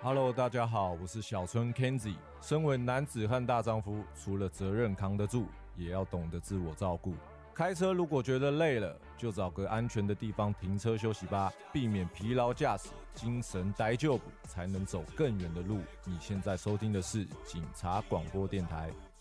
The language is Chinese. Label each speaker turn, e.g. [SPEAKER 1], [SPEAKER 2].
[SPEAKER 1] Hello， 大家好，我是小春 Kenzie。身为男子汉大丈夫，除了责任扛得住，也要懂得自我照顾。开车如果觉得累了，就找个安全的地方停车休息吧，避免疲劳驾驶，精神逮就补，才能走更远的路。你现在收听的是警察广播电台。